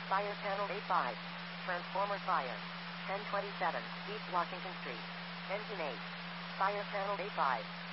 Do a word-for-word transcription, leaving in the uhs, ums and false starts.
Fire Channel A five. Transformer Fire. ten twenty-seven, East Washington Street. Engine eight. Fire Channel A five.